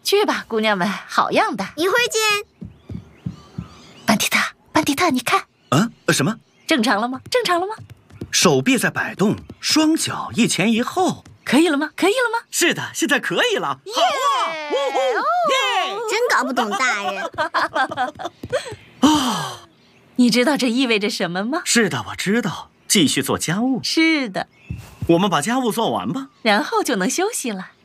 去吧，姑娘们，好样的！ 一会儿见。 班迪特，你看。 什么？ 正常了吗？正常了吗？ 手臂在摆动，双脚一前一后。 可以了吗？可以了吗？ 是的，现在可以了。好啊！ 真搞不懂大人。 你知道这意味着什么吗？ 是的，我知道。继续做家务。 是的。 我们把家务做完吧， 然后就能休息了。